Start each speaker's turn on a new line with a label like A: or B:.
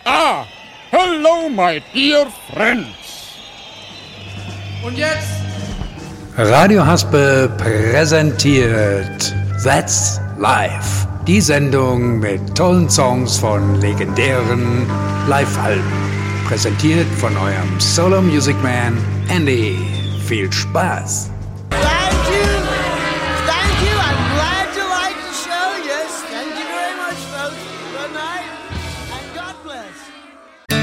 A: Ah, hello, my dear friends.
B: Und jetzt?
C: Radio Haspe präsentiert That's Live. Die Sendung mit tollen Songs von legendären Live-Alben. Präsentiert von eurem Solo Music Man Andy. Viel Spaß!